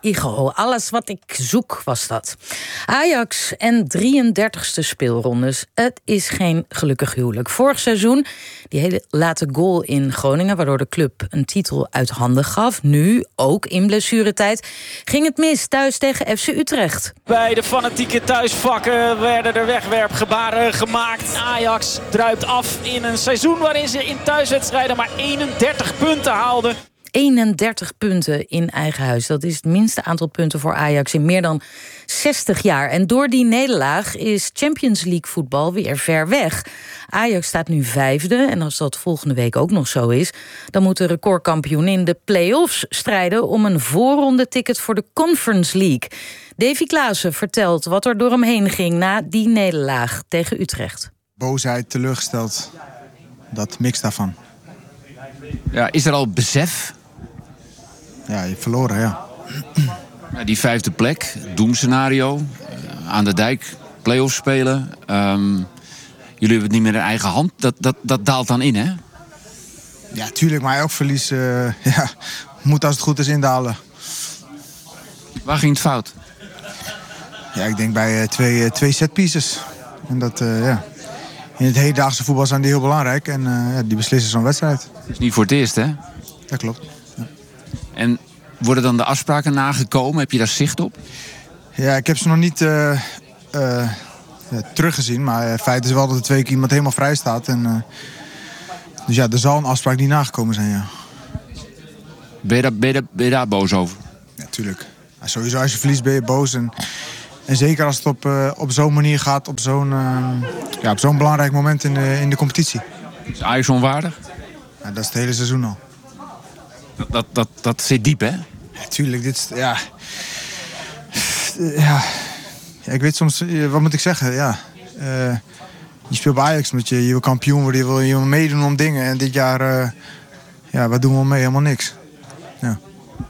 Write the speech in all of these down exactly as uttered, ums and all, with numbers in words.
Igo, alles wat ik zoek was dat. Ajax en drieëndertigste speelrondes. Het is geen gelukkig huwelijk. Vorig seizoen die hele late goal in Groningen, waardoor de club een titel uit handen gaf. Nu, ook in blessuretijd, ging het mis thuis tegen F C Utrecht. Bij de fanatieke thuisvakken werden er wegwerpgebaren gemaakt. Ajax druipt af in een seizoen waarin ze in thuiswedstrijden maar eenendertig punten haalden. eenendertig punten in eigen huis. Dat is het minste aantal punten voor Ajax in meer dan zestig jaar. En door die nederlaag is Champions League voetbal weer ver weg. Ajax staat nu vijfde. En als dat volgende week ook nog zo is, dan moet de recordkampioen in de play-offs strijden om een voorronde ticket voor de Conference League. Davy Klaassen vertelt wat er door hem heen ging na die nederlaag tegen Utrecht. Boosheid, teleurgesteld. Dat mix daarvan. Ja, is er al besef? Ja, je hebt verloren, ja. Ja, die vijfde plek, doemscenario, uh, aan de dijk, play-offs spelen. Um, jullie hebben het niet meer in eigen hand. Dat, dat, dat daalt dan in, hè? Ja, tuurlijk, maar elk verlies uh, ja, moet als het goed is indalen. Waar ging het fout? Ja, ik denk bij uh, twee, uh, twee setpieces. En dat, uh, ja... In het hedendaagse voetbal zijn die heel belangrijk. En uh, ja, die beslissen zo'n wedstrijd. Het is niet voor het eerst, hè? Dat klopt. Ja. En worden dan de afspraken nagekomen? Heb je daar zicht op? Ja, ik heb ze nog niet uh, uh, ja, teruggezien. Maar het feit is wel dat er twee keer iemand helemaal vrij staat. En, uh, dus ja, er zal een afspraak niet nagekomen zijn, ja. Ben je daar, ben je daar, ben je daar boos over? Ja, tuurlijk. Ja, sowieso als je verliest ben je boos. En, en zeker als het op, uh, op zo'n manier gaat. Op zo'n, uh, ja, op zo'n belangrijk moment in de, in de competitie. Is Ajax onwaardig? Ja, dat is het hele seizoen al. Dat, dat, dat, dat zit diep, hè? Ja, tuurlijk. Dit is, ja... ja... Ja, ik weet soms... Wat moet ik zeggen? Ja... Uh, je speelt bij Ajax omdat je, je wil kampioen worden. Je wil, je wil meedoen om dingen. En dit jaar... Uh, ja, wat doen we mee? Helemaal niks. Ja.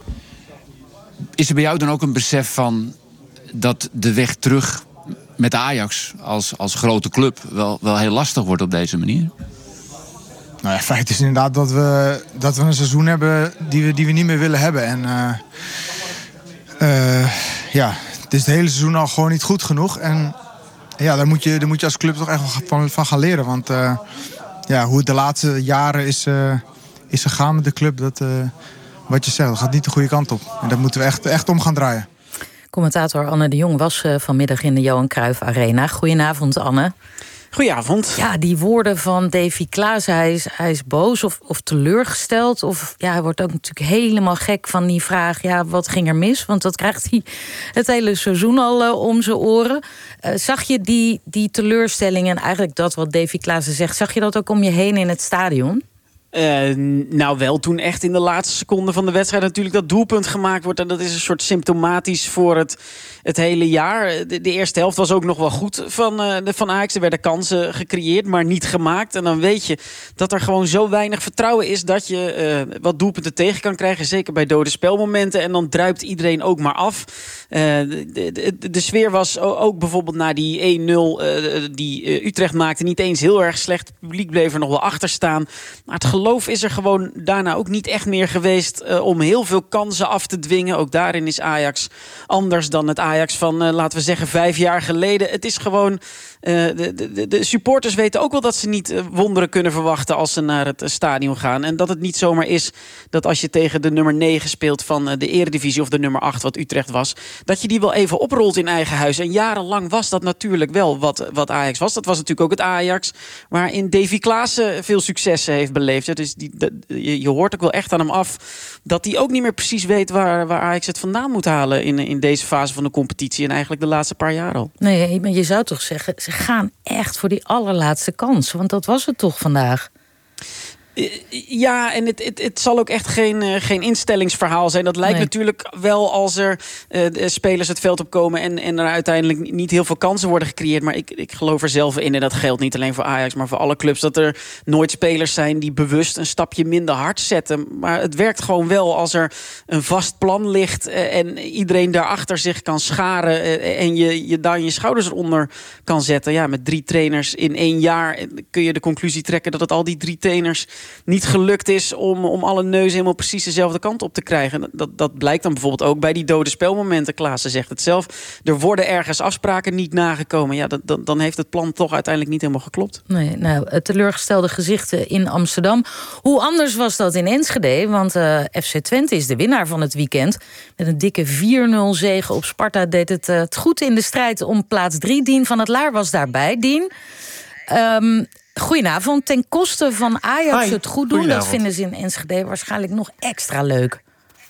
Is er bij jou dan ook een besef van... dat de weg terug met Ajax als, als grote club... Wel, wel heel lastig wordt op deze manier? Nou ja, feit is inderdaad dat we, dat we een seizoen hebben die we, die we niet meer willen hebben. En uh, uh, ja, het is het hele seizoen al gewoon niet goed genoeg. En ja, daar moet je, daar moet je als club toch echt wel van, van gaan leren. Want uh, ja, hoe het de laatste jaren is, uh, is gegaan met de club, dat, uh, wat je zegt, dat gaat niet de goede kant op. En daar moeten we echt, echt om gaan draaien. Commentator Anne de Jong was uh, vanmiddag in de Johan Cruijff Arena. Goedenavond, Anne. Goedenavond. Ja, die woorden van Davy Klaassen, hij is, hij is boos of, of teleurgesteld. Of ja, hij wordt ook natuurlijk helemaal gek van die vraag... ja, wat ging er mis? Want dat krijgt hij het hele seizoen al uh, om zijn oren. Uh, zag je die, die teleurstelling en eigenlijk dat wat Davy Klaassen zegt... zag je dat ook om je heen in het stadion? Uh, nou wel, toen echt in de laatste seconde van de wedstrijd natuurlijk dat doelpunt gemaakt wordt. En dat is een soort symptomatisch voor het, het hele jaar. De, de eerste helft was ook nog wel goed van, uh, de, van Ajax. Er werden kansen gecreëerd, maar niet gemaakt. En dan weet je dat er gewoon zo weinig vertrouwen is... dat je uh, wat doelpunten tegen kan krijgen. Zeker bij dode spelmomenten. En dan druipt iedereen ook maar af. Uh, de, de, de sfeer was ook bijvoorbeeld na die één nul... Uh, die uh, Utrecht maakte niet eens heel erg slecht. Het publiek bleef er nog wel achter staan. Maar het geloof is er gewoon daarna ook niet echt meer geweest... Uh, om heel veel kansen af te dwingen. Ook daarin is Ajax anders dan het Ajax van, uh, laten we zeggen, vijf jaar geleden. Het is gewoon... Uh, de, de, de supporters weten ook wel dat ze niet uh, wonderen kunnen verwachten... als ze naar het uh, stadion gaan. En dat het niet zomaar is dat als je tegen de nummer negen speelt... van uh, de Eredivisie of de nummer acht, wat Utrecht was... dat je die wel even oprolt in eigen huis. En jarenlang was dat natuurlijk wel wat, wat Ajax was. Dat was natuurlijk ook het Ajax waarin Davy Klaassen veel successen heeft beleefd. Dus die, de, je, je hoort ook wel echt aan hem af dat hij ook niet meer precies weet waar, waar Ajax het vandaan moet halen in, in deze fase van de competitie en eigenlijk de laatste paar jaar al. Nee, maar je zou toch zeggen, ze gaan echt voor die allerlaatste kans, want dat was het toch vandaag? Ja, en het, het, het zal ook echt geen, uh, geen instellingsverhaal zijn. Dat lijkt nee. natuurlijk wel als er uh, spelers het veld opkomen... En, en er uiteindelijk niet heel veel kansen worden gecreëerd. Maar ik, ik geloof er zelf in, en dat geldt niet alleen voor Ajax... maar voor alle clubs, dat er nooit spelers zijn... die bewust een stapje minder hard zetten. Maar het werkt gewoon wel als er een vast plan ligt... Uh, en iedereen daarachter zich kan scharen... Uh, en je, je daar je schouders eronder kan zetten. Ja, met drie trainers in één jaar kun je de conclusie trekken... dat het al die drie trainers niet gelukt is om, om alle neuzen helemaal precies dezelfde kant op te krijgen. Dat, dat blijkt dan bijvoorbeeld ook bij die dode spelmomenten. Klaassen zegt het zelf. Er worden ergens afspraken niet nagekomen. Ja, dat, dat, dan heeft het plan toch uiteindelijk niet helemaal geklopt. Nee, nou, teleurgestelde gezichten in Amsterdam. Hoe anders was dat in Enschede? Want uh, F C Twente is de winnaar van het weekend. Met een dikke vier nul zege op Sparta deed het, uh, het goed in de strijd om plaats drie. Dien van het Laar was daarbij. Dien, um, goedenavond. Ten koste van Ajax Hi, het goed doen, dat vinden ze in Enschede waarschijnlijk nog extra leuk.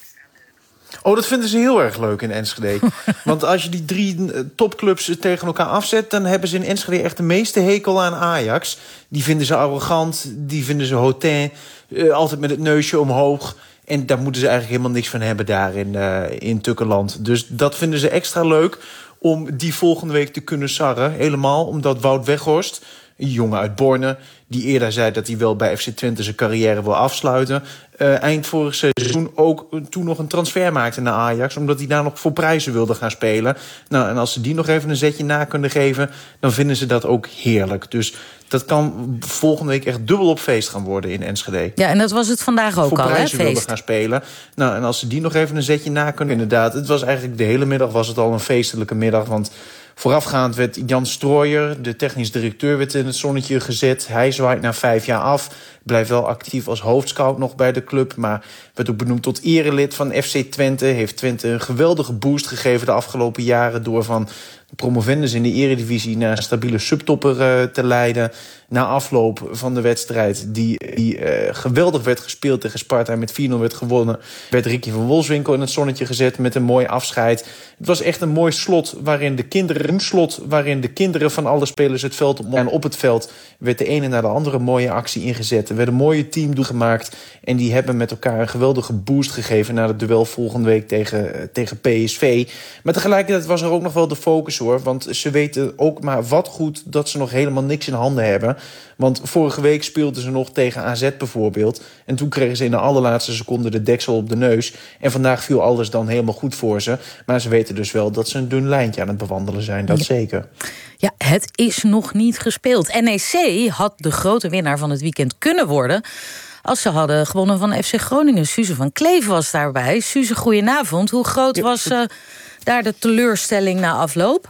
Oh, dat vinden ze heel erg leuk in Enschede. Want als je die drie topclubs tegen elkaar afzet, dan hebben ze in Enschede echt de meeste hekel aan Ajax. Die vinden ze arrogant, die vinden ze hautain, uh, altijd met het neusje omhoog. En daar moeten ze eigenlijk helemaal niks van hebben daar in, uh, in Tukkenland. Dus dat vinden ze extra leuk om die volgende week te kunnen sarren. Helemaal omdat Wout Weghorst, een jongen uit Borne, die eerder zei dat hij wel bij F C Twente zijn carrière wil afsluiten, Uh, eind vorig seizoen ook toen nog een transfer maakte naar Ajax, omdat hij daar nog voor prijzen wilde gaan spelen. Nou, en als ze die nog even een zetje na kunnen geven, dan vinden ze dat ook heerlijk. Dus dat kan volgende week echt dubbel op feest gaan worden in Enschede. Ja, en dat was het vandaag ook voor al, hè, prijzen feest. wilden gaan spelen. Nou, en als ze die nog even een zetje na kunnen, inderdaad. Het was eigenlijk de hele middag was het al een feestelijke middag, want voorafgaand werd Jan Strooijer, de technisch directeur, werd in het zonnetje gezet. Hij zwaait na vijf jaar af. Blijft wel actief als hoofdscout nog bij de club, maar werd ook benoemd tot erelid van F C Twente. Heeft Twente een geweldige boost gegeven de afgelopen jaren door van promovendus in de eredivisie naar een stabiele subtopper uh, te leiden. Na afloop van de wedstrijd die, die uh, geweldig werd gespeeld tegen Sparta en met vier nul werd gewonnen, werd Ricky van Wolfswinkel in het zonnetje gezet met een mooi afscheid. Het was echt een mooi slot waarin de kinderen, een slot waarin de kinderen van alle spelers het veld op. En op het veld werd de ene naar de andere mooie actie ingezet. Er werd een mooie teamdoel gemaakt en die hebben met elkaar een geweldige boost gegeven naar het duel volgende week tegen, tegen P S V. Maar tegelijkertijd was er ook nog wel de focus, hoor, want ze weten ook maar wat goed dat ze nog helemaal niks in handen hebben. Want vorige week speelden ze nog tegen A Z bijvoorbeeld. En toen kregen ze in de allerlaatste seconde de deksel op de neus. En vandaag viel alles dan helemaal goed voor ze. Maar ze weten dus wel dat ze een dun lijntje aan het bewandelen zijn. Dat ja. zeker. Ja, het is nog niet gespeeld. N E C had de grote winnaar van het weekend kunnen worden als ze hadden gewonnen van F C Groningen. Suze van Kleef was daarbij. Suze, goedenavond. Hoe groot was uh, daar de teleurstelling na afloop?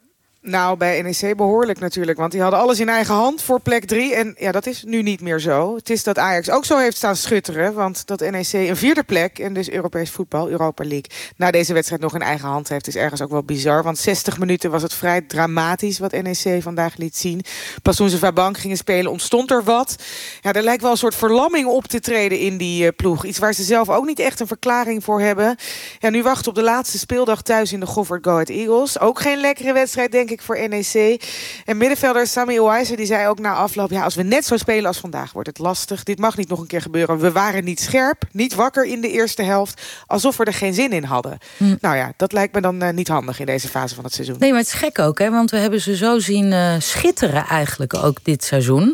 Nou, bij N E C behoorlijk natuurlijk. Want die hadden alles in eigen hand voor plek drie. En ja, dat is nu niet meer zo. Het is dat Ajax ook zo heeft staan schutteren. Want dat N E C een vierde plek en dus Europees voetbal, Europa League, na deze wedstrijd nog in eigen hand heeft, is ergens ook wel bizar. Want zestig minuten was het vrij dramatisch wat N E C vandaag liet zien. Pas toen ze Vabank gingen spelen ontstond er wat. Ja, er lijkt wel een soort verlamming op te treden in die uh, ploeg. Iets waar ze zelf ook niet echt een verklaring voor hebben. Ja, nu wachten op de laatste speeldag thuis in de Goffert Go Ahead Eagles. Ook geen lekkere wedstrijd, denk ik, voor N E C. En middenvelder Sammy Owijzer die zei ook na afloop, ja, als we net zo spelen als vandaag wordt het lastig. Dit mag niet nog een keer gebeuren. We waren niet scherp, niet wakker in de eerste helft, alsof we er geen zin in hadden. Hm. Nou ja, dat lijkt me dan uh, niet handig in deze fase van het seizoen. Nee, maar het is gek ook, hè, want we hebben ze zo zien uh, schitteren eigenlijk ook dit seizoen.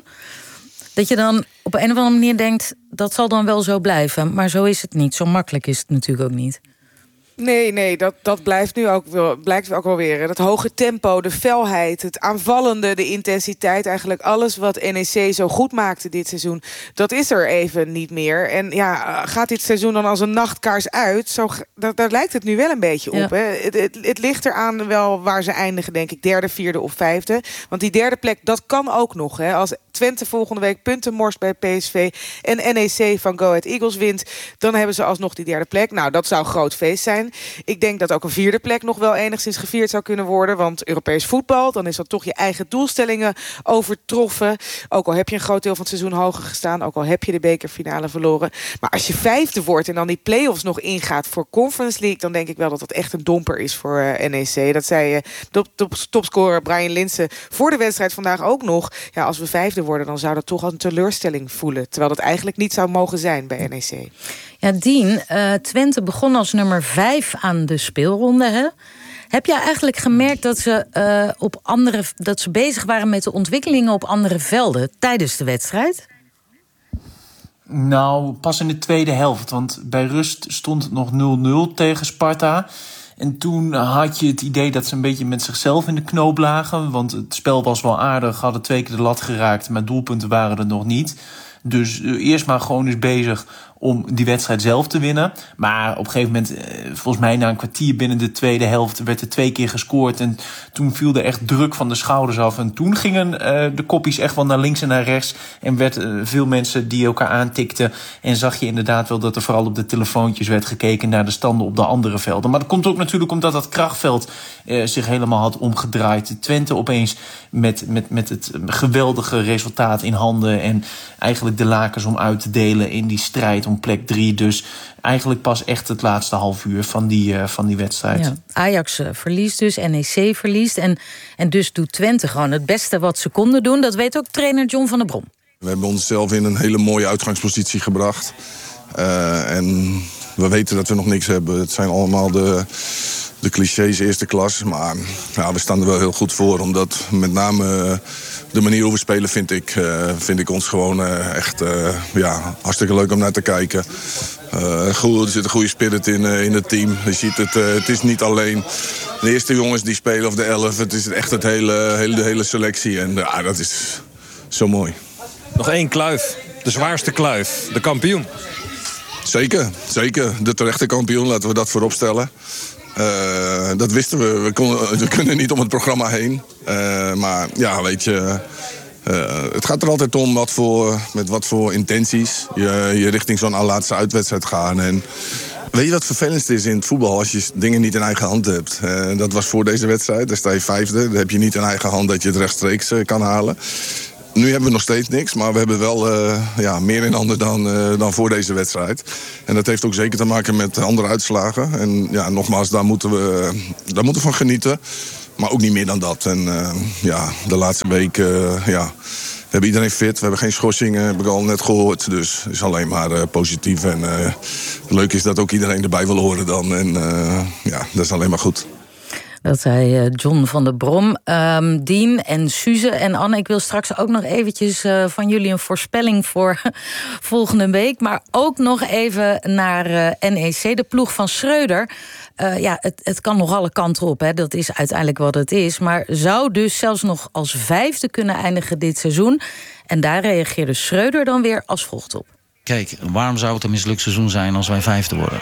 Dat je dan op een of andere manier denkt, dat zal dan wel zo blijven. Maar zo is het niet. Zo makkelijk is het natuurlijk ook niet. Nee, nee, dat, dat blijft nu ook wel, blijkt ook wel weer. Dat hoge tempo, de felheid, het aanvallende, de intensiteit, eigenlijk alles wat N E C zo goed maakte dit seizoen, dat is er even niet meer. En ja, gaat dit seizoen dan als een nachtkaars uit? Zo, dat, daar lijkt het nu wel een beetje op. Ja. Hè? Het, het, het ligt eraan wel waar ze eindigen, denk ik. Derde, vierde of vijfde. Want die derde plek, dat kan ook nog. Hè? Als Twente volgende week punten morst bij P S V en N E C van Go Ahead Eagles wint, dan hebben ze alsnog die derde plek. Nou, dat zou een groot feest zijn. Ik denk dat ook een vierde plek nog wel enigszins gevierd zou kunnen worden. Want Europees voetbal, dan is dat toch je eigen doelstellingen overtroffen. Ook al heb je een groot deel van het seizoen hoger gestaan, ook al heb je de bekerfinale verloren. Maar als je vijfde wordt en dan die play-offs nog ingaat voor Conference League, dan denk ik wel dat dat echt een domper is voor uh, N E C. Dat zei uh, top, top, topscorer Brian Linssen voor de wedstrijd vandaag ook nog. Ja, als we vijfde worden, dan zou dat toch als een teleurstelling voelen. Terwijl dat eigenlijk niet zou mogen zijn bij N E C. Ja, Dien, uh, Twente begon als nummer vijf aan de speelronde, hè? Heb jij eigenlijk gemerkt dat ze, uh, op andere, dat ze bezig waren met de ontwikkelingen op andere velden tijdens de wedstrijd? Nou, pas in de tweede helft. Want bij rust stond het nog nul nul tegen Sparta. En toen had je het idee dat ze een beetje met zichzelf in de knoop lagen. Want het spel was wel aardig, hadden twee keer de lat geraakt, maar doelpunten waren er nog niet. Dus uh, eerst maar gewoon eens bezig om die wedstrijd zelf te winnen. Maar op een gegeven moment, volgens mij na een kwartier binnen de tweede helft, werd er twee keer gescoord. En toen viel er echt druk van de schouders af. En toen gingen uh, de koppies echt wel naar links en naar rechts. En werd uh, veel mensen die elkaar aantikten. En zag je inderdaad wel dat er vooral op de telefoontjes werd gekeken naar de standen op de andere velden. Maar dat komt ook natuurlijk omdat dat krachtveld uh, zich helemaal had omgedraaid. Twente opeens met, met, met het geweldige resultaat in handen. En eigenlijk de lakens om uit te delen in die strijd om plek drie. Dus eigenlijk pas echt het laatste half uur van die, uh, van die wedstrijd. Ja, Ajax uh, verliest dus, N E C verliest. En, en dus doet Twente gewoon het beste wat ze konden doen. Dat weet ook trainer John van der Brom. We hebben onszelf in een hele mooie uitgangspositie gebracht. Uh, en we weten dat we nog niks hebben. Het zijn allemaal de, de clichés eerste klas. Maar ja, we staan er wel heel goed voor. Omdat met name uh, de manier hoe we spelen vind ik, uh, vind ik ons gewoon uh, echt uh, ja, hartstikke leuk om naar te kijken. Uh, goed, er zit een goede spirit in, uh, in het team. Je ziet het, uh, het is niet alleen de eerste jongens die spelen of de elf. Het is echt het hele, hele, de hele selectie. En ja, dat is zo mooi. Nog één kluif. De zwaarste kluif. De kampioen. Zeker, zeker. De terechte kampioen, laten we dat voorop stellen. Uh, dat wisten we. We, kon, we kunnen niet om het programma heen. Uh, maar ja, weet je... Uh, het gaat er altijd om wat voor, met wat voor intenties je, je richting zo'n laatste uitwedstrijd gaat. En weet je wat vervelendst is in het voetbal als je dingen niet in eigen hand hebt? Uh, dat was voor deze wedstrijd. Daar sta je vijfde. Dan heb je niet in eigen hand dat je het rechtstreeks uh, kan halen. Nu hebben we nog steeds niks, maar we hebben wel uh, ja, meer in handen dan, uh, dan voor deze wedstrijd. En dat heeft ook zeker te maken met andere uitslagen. En ja, nogmaals, daar moeten we, daar moeten we van genieten. Maar ook niet meer dan dat. En uh, ja, de laatste week, uh, ja, we hebben iedereen fit. We hebben geen schorsingen, heb ik al net gehoord. Dus het is alleen maar uh, positief. En uh, leuk is dat ook iedereen erbij wil horen dan. En uh, ja, dat is alleen maar goed. Dat zei John van der Brom. Um, Dien en Suze en Anne, ik wil straks ook nog eventjes uh, van jullie een voorspelling voor volgende week. Maar ook nog even naar uh, N E C, de ploeg van Schreuder. Uh, ja, het, het kan nog alle kanten op, hè. Dat is uiteindelijk wat het is. Maar zou dus zelfs nog als vijfde kunnen eindigen dit seizoen. En daar reageerde Schreuder dan weer als volgt op. Kijk, waarom zou het een mislukt seizoen zijn als wij vijfde worden?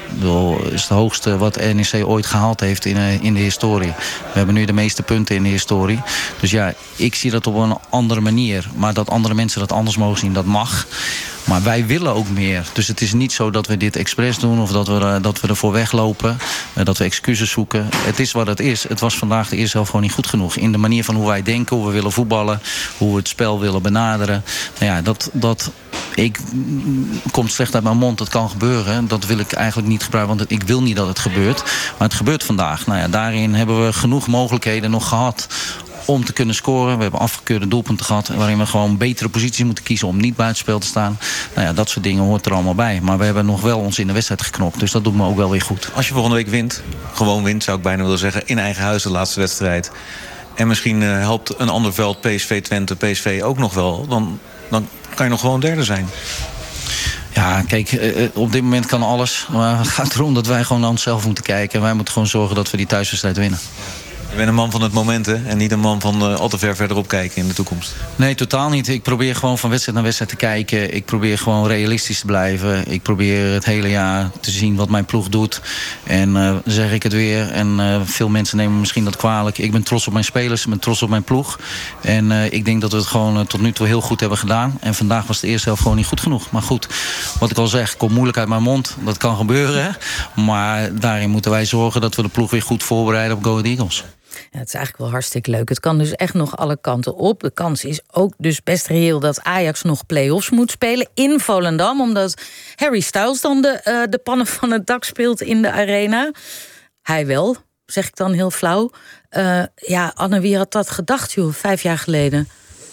Dat is het hoogste wat N E C ooit gehaald heeft in, in de historie. We hebben nu de meeste punten in de historie. Dus ja, ik zie dat op een andere manier. Maar dat andere mensen dat anders mogen zien, dat mag. Maar wij willen ook meer. Dus het is niet zo dat we dit expres doen of dat we, uh, dat we ervoor weglopen. Uh, dat we excuses zoeken. Het is wat het is. Het was vandaag de eerste helft gewoon niet goed genoeg. In de manier van hoe wij denken, hoe we willen voetballen. Hoe we het spel willen benaderen. Nou ja, dat... dat Ik komt slecht uit mijn mond, dat kan gebeuren. Dat wil ik eigenlijk niet gebruiken, want ik wil niet dat het gebeurt. Maar het gebeurt vandaag. Nou ja, daarin hebben we genoeg mogelijkheden nog gehad om te kunnen scoren. We hebben afgekeurde doelpunten gehad waarin we gewoon betere posities moeten kiezen om niet buitenspel te staan. Nou ja, dat soort dingen hoort er allemaal bij. Maar we hebben nog wel ons in de wedstrijd geknopt. Dus dat doet me ook wel weer goed. Als je volgende week wint, gewoon wint zou ik bijna willen zeggen, in eigen huis de laatste wedstrijd. En misschien uh, helpt een ander veld, P S V Twente, P S V ook nog wel. Dan, dan kan je nog gewoon derde zijn. Ja, kijk, op dit moment kan alles. Maar het gaat erom dat wij gewoon naar onszelf moeten kijken. En wij moeten gewoon zorgen dat we die thuiswedstrijd winnen. Je bent een man van het moment, hè? En niet een man van uh, al te ver verderop kijken in de toekomst. Nee, totaal niet. Ik probeer gewoon van wedstrijd naar wedstrijd te kijken. Ik probeer gewoon realistisch te blijven. Ik probeer het hele jaar te zien wat mijn ploeg doet. En uh, zeg ik het weer. En uh, veel mensen nemen misschien dat kwalijk. Ik ben trots op mijn spelers, ik ben trots op mijn ploeg. En uh, ik denk dat we het gewoon uh, tot nu toe heel goed hebben gedaan. En vandaag was de eerste helft gewoon niet goed genoeg. Maar goed, wat ik al zeg, komt moeilijk uit mijn mond. Dat kan gebeuren. Hè? Maar daarin moeten wij zorgen dat we de ploeg weer goed voorbereiden op Go Ahead Eagles. Ja, het is eigenlijk wel hartstikke leuk. Het kan dus echt nog alle kanten op. De kans is ook dus best reëel dat Ajax nog play-offs moet spelen in Volendam. Omdat Harry Styles dan de, uh, de pannen van het dak speelt in de arena. Hij wel, zeg ik dan heel flauw. Uh, ja, Anne, wie had dat gedacht, joh, vijf jaar geleden?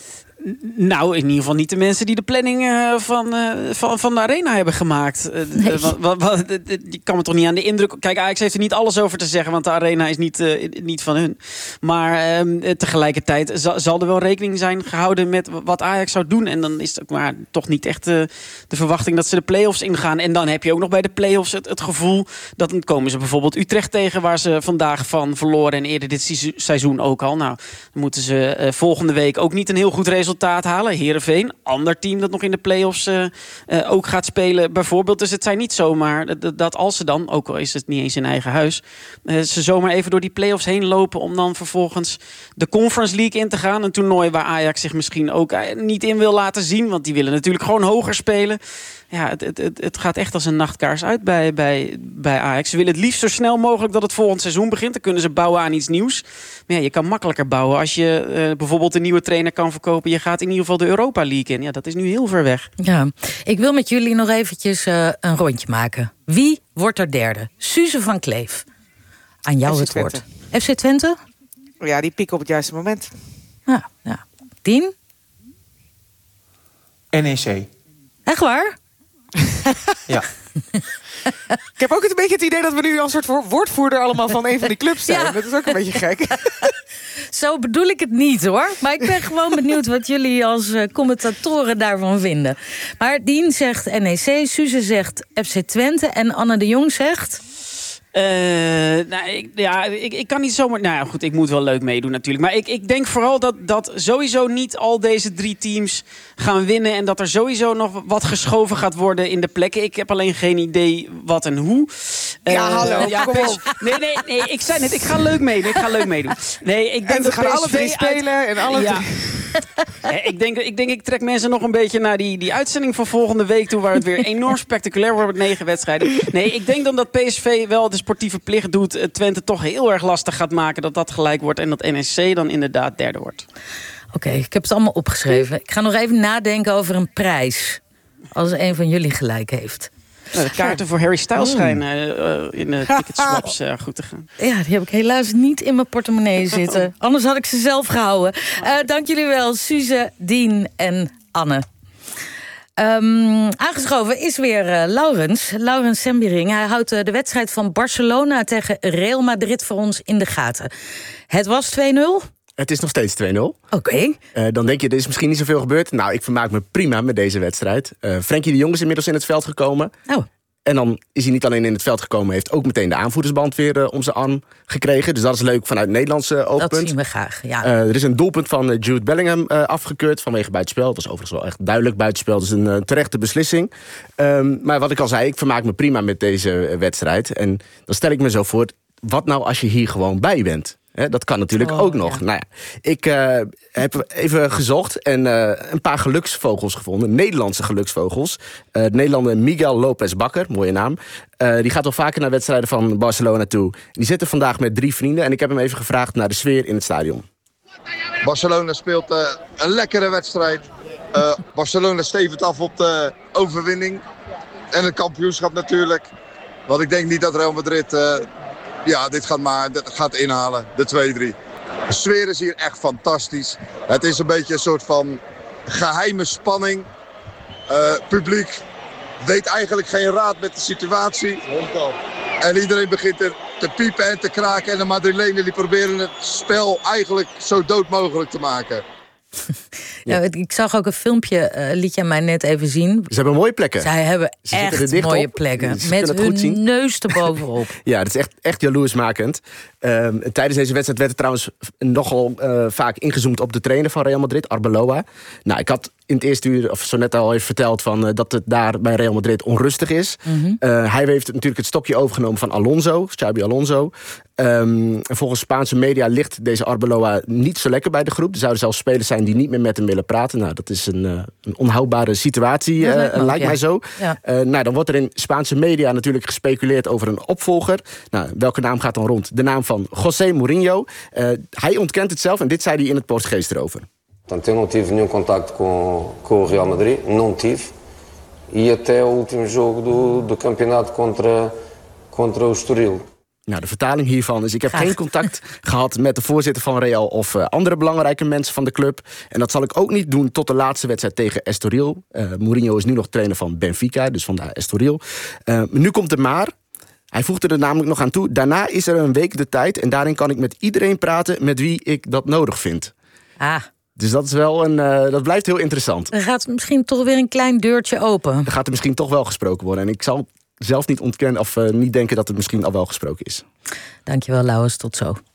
Nou, in ieder geval niet de mensen die de planning uh, van, uh, van, van de arena hebben gemaakt. Uh, nee. uh, wat, wat, wat, die kan me toch niet aan de indruk... Kijk, Ajax heeft er niet alles over te zeggen, want de arena is niet, uh, niet van hun. Maar uh, tegelijkertijd zal, zal er wel rekening zijn gehouden met wat Ajax zou doen. En dan is het ook maar toch niet echt uh, de verwachting dat ze de play-offs ingaan. En dan heb je ook nog bij de play-offs het, het gevoel dat dan komen ze bijvoorbeeld Utrecht tegen, waar ze vandaag van verloren en eerder dit seizoen ook al. Nou, dan moeten ze uh, volgende week ook niet een heel goed resultaat resultaat halen. Heerenveen, ander team dat nog in de play-offs uh, uh, ook gaat spelen bijvoorbeeld. Dus het zijn niet zomaar dat, dat als ze dan, ook al is het niet eens in eigen huis, uh, ze zomaar even door die play-offs heen lopen om dan vervolgens de Conference League in te gaan. Een toernooi waar Ajax zich misschien ook niet in wil laten zien, want die willen natuurlijk gewoon hoger spelen. Ja, het, het, het, het gaat echt als een nachtkaars uit bij, bij, bij Ajax. Ze willen het liefst zo snel mogelijk dat het volgend seizoen begint. Dan kunnen ze bouwen aan iets nieuws. Maar ja, je kan makkelijker bouwen als je uh, bijvoorbeeld een nieuwe trainer kan verkopen. Je gaat in ieder geval de Europa League in. Ja, dat is nu heel ver weg. Ja, ik wil met jullie nog eventjes uh, een rondje maken. Wie wordt er derde? Suze van Kleef. Aan jou het woord. F C Twente? Ja, die pieken op het juiste moment. Ja, ja. Dien? N E C. Echt waar? Ja. Ik heb ook een beetje het idee dat we nu als een soort woordvoerder allemaal van een van die clubs zijn. Ja. Dat is ook een beetje gek. Zo bedoel ik het niet, hoor. Maar ik ben gewoon benieuwd wat jullie als uh, commentatoren daarvan vinden. Maar Dien zegt N E C, Suze zegt F C Twente en Anne de Jong zegt... Uh, nou, ik, ja, ik, ik kan niet zomaar... Nou ja, goed, ik moet wel leuk meedoen natuurlijk. Maar ik, ik denk vooral dat, dat sowieso niet al deze drie teams gaan winnen... en dat er sowieso nog wat geschoven gaat worden in de plekken. Ik heb alleen geen idee wat en hoe. Ja, uh, hallo, ja, kom P S... op. Nee, nee, nee, ik zei net, ik ga leuk meedoen. Ik ga leuk meedoen. Nee, ik denk en ze dat gaan P S V alle drie spelen uit... en alle ja. drie... ik, denk, ik denk, ik trek mensen nog een beetje naar die, die uitzending van volgende week toe... waar het weer enorm spectaculair wordt met negen wedstrijden. Nee, ik denk dan dat P S V wel de sportieve plicht doet... Twente toch heel erg lastig gaat maken dat dat gelijk wordt... en dat N E C dan inderdaad derde wordt. Oké, okay, ik heb het allemaal opgeschreven. Ik ga nog even nadenken over een prijs. Als een van jullie gelijk heeft. Nou, de kaarten voor Harry Styles schijnen uh, in de ticketswaps uh, goed te gaan. Ja, die heb ik helaas niet in mijn portemonnee zitten. Anders had ik ze zelf gehouden. Uh, dank jullie wel, Suze, Dien en Anne. Um, aangeschoven is weer uh, Laurens. Laurens Sembiring. Hij houdt uh, de wedstrijd van Barcelona tegen Real Madrid voor ons in de gaten. Het was twee nul. Het is nog steeds twee nul. Oké. Okay. Uh, dan denk je, er is misschien niet zoveel gebeurd. Nou, ik vermaak me prima met deze wedstrijd. Uh, Frenkie de Jong is inmiddels in het veld gekomen. Oh. En dan is hij niet alleen in het veld gekomen... heeft ook meteen de aanvoerdersband weer uh, om zijn arm gekregen. Dus dat is leuk vanuit het Nederlandse uh, oogpunt. Dat zien we graag, ja. Uh, er is een doelpunt van uh, Jude Bellingham uh, afgekeurd vanwege buitenspel. Dat is overigens wel echt duidelijk buitenspel. Dat is een uh, terechte beslissing. Um, maar wat ik al zei, ik vermaak me prima met deze uh, wedstrijd. En dan stel ik me zo voor, wat nou als je hier gewoon bij bent? He, dat kan natuurlijk oh, ook nog. Ja. Nou ja, ik uh, heb even gezocht en uh, een paar geluksvogels gevonden. Nederlandse geluksvogels. Uh, de Nederlander Miguel Lopez Bakker, mooie naam. Uh, die gaat al vaker naar wedstrijden van Barcelona toe. Die zit er vandaag met drie vrienden. En ik heb hem even gevraagd naar de sfeer in het stadion. Barcelona speelt uh, een lekkere wedstrijd. Uh, Barcelona stevend af op de overwinning. En het kampioenschap natuurlijk. Want ik denk niet dat Real Madrid... Uh, Ja, dit gaat maar dit gaat inhalen, de twee drie. De sfeer is hier echt fantastisch. Het is een beetje een soort van geheime spanning. Uh, publiek weet eigenlijk geen raad met de situatie. En iedereen begint er te piepen en te kraken. En de Madrilenen die proberen het spel eigenlijk zo dood mogelijk te maken. Ja. Ja, ik zag ook een filmpje, uh, liet je mij net even zien. Ze hebben mooie plekken. Zij hebben Ze echt mooie op. plekken. Ze met hun zien. neus erbovenop. Ja, dat is echt, echt jaloersmakend. Um, tijdens deze wedstrijd werd er trouwens nogal uh, vaak ingezoomd op de trainer van Real Madrid, Arbeloa. Nou, ik had in het eerste uur, of zo net al even verteld... Van, uh, dat het daar bij Real Madrid onrustig is. Mm-hmm. uh, hij heeft natuurlijk het stokje overgenomen van Alonso, Xabi Alonso. Um, en volgens Spaanse media ligt deze Arbeloa niet zo lekker bij de groep. Er zouden zelfs spelers zijn die niet meer met hem willen praten. Nou, dat is een, uh, een onhoudbare situatie, uh, lijkt, me, lijkt ja. mij zo. Ja. Uh, nou, dan wordt er in Spaanse media natuurlijk gespeculeerd over een opvolger. Nou, welke naam gaat dan rond? De naam van José Mourinho. Uh, hij ontkent het zelf en dit zei hij in het Portugees erover. Portanto, eu não tive nenhum contacto com, com o Real Madrid, não tive. E até o último jogo do, do campeonato contra, contra o Estoril. Nou, de vertaling hiervan is: ik heb Graag. geen contact gehad met de voorzitter van Real of uh, andere belangrijke mensen van de club. En dat zal ik ook niet doen tot de laatste wedstrijd tegen Estoril. Uh, Mourinho is nu nog trainer van Benfica, dus vandaar Estoril. Uh, nu komt het maar. Hij voegde er namelijk nog aan toe: daarna is er een week de tijd en daarin kan ik met iedereen praten met wie ik dat nodig vind. Ah. Dus dat is wel een, uh, dat blijft heel interessant. Er gaat misschien toch weer een klein deurtje open. Er gaat er misschien toch wel gesproken worden. En ik zal zelf niet ontkennen of uh, niet denken dat het misschien al wel gesproken is. Dankjewel, Lauwers. Tot zo.